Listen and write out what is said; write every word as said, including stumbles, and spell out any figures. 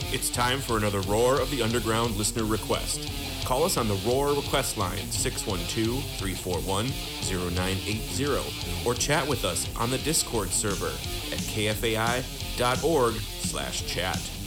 It's time for another Roar of the Underground listener request. Call us on the Roar request line six one two, three four one, zero nine eight zero or chat with us on the Discord server at kfai.org slash chat.